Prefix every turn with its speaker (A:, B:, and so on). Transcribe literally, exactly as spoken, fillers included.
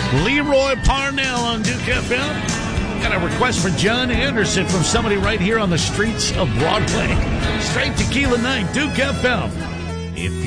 A: Leroy Parnell on Duke F M. Got a request for John Anderson from somebody right here on the streets of Broadway. Straight Tequila Night, Duke F M. If